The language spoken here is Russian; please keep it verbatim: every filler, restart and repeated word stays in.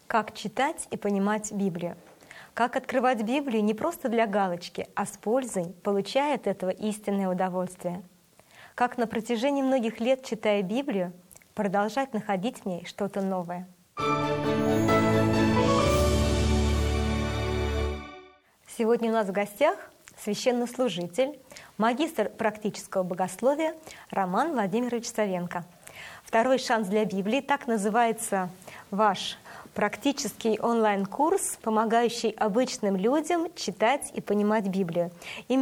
Как читать и понимать Библию? Как открывать Библию не просто для галочки, а с пользой, получая от этого истинное удовольствие? Как на протяжении многих лет, читая Библию, продолжать находить в ней что-то новое? Сегодня у нас в гостях священнослужитель, магистр практического богословия Роман Владимирович Савенко. «Второй шанс для Библии» — так называется ваш практический онлайн-курс, помогающий обычным людям читать и понимать Библию.